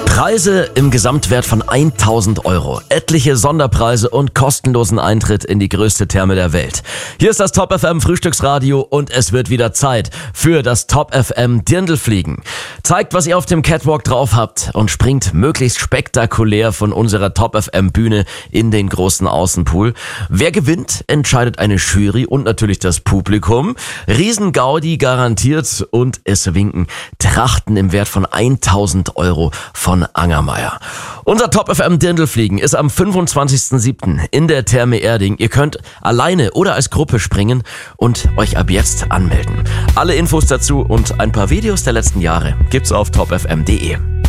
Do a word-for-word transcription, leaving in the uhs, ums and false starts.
Preise im Gesamtwert von tausend Euro, etliche Sonderpreise und kostenlosen Eintritt in die größte Therme der Welt. Hier ist das Top F M Frühstücksradio und es wird wieder Zeit für das Top F M Dirndlfliegen. Zeigt, was ihr auf dem Catwalk drauf habt und springt möglichst spektakulär von unserer Top F M Bühne in den großen Außenpool. Wer gewinnt, entscheidet eine Jury und natürlich das Publikum. Riesengaudi garantiert und es winken Trachten im Wert von tausend Euro von Angermeier. Unser Top F M Dirndlfliegen ist am fünfundzwanzigsten siebten in der Therme Erding. Ihr könnt alleine oder als Gruppe springen und euch ab jetzt anmelden. Alle Infos dazu und ein paar Videos der letzten Jahre gibt's auf top f m punkt d e.